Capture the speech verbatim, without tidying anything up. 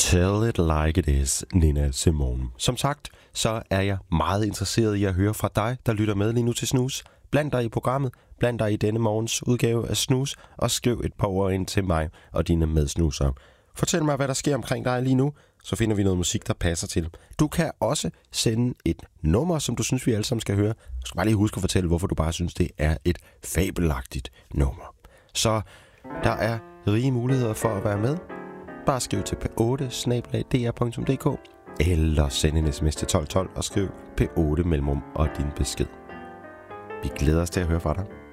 Tell it like it is, Nina Simone. Som sagt, så er jeg meget interesseret i at høre fra dig, der lytter med lige nu til Snus. Bland dig i programmet, bland dig i denne morgens udgave af Snus, og skriv et par ord ind til mig og dine medsnusere. Fortæl mig, hvad der sker omkring dig lige nu, så finder vi noget musik, der passer til. Du kan også sende et nummer, som du synes, vi alle sammen skal høre. Du skal bare lige huske at fortælle, hvorfor du bare synes, det er et fabelagtigt nummer. Så der er rige muligheder for at være med. Bare skriv til p otte snabel-a d r punktum d k eller send en sms til tolv tolv og skriv p otte mellemrum og din besked. Vi glæder os til at høre fra dig.